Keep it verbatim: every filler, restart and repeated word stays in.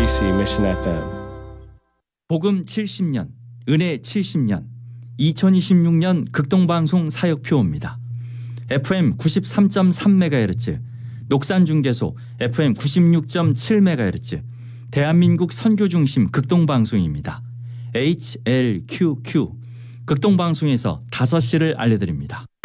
케이비씨 Mission 에프엠. 복음 칠십 년, 은혜 칠십 년, 이천이십육 년 극동방송 사역표입니다. 에프엠 구십삼 점 삼 메가헤르츠, 녹산중계소 에프엠 구십육 점 칠 메가헤르츠, 대한민국 선교중심 극동방송입니다. 에이치엘큐큐, 극동방송에서 다섯 시를 알려드립니다.